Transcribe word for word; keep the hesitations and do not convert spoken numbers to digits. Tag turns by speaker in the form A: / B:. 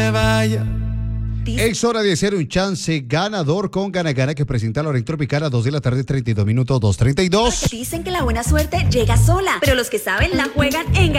A: me vaya.
B: Es hora de hacer un chance ganador con Gana Gana que presenta la hora Tropicana, dos de la tarde, treinta y dos minutos, dos treinta y dos.
C: Dicen que la buena suerte llega sola, pero los que saben la juegan en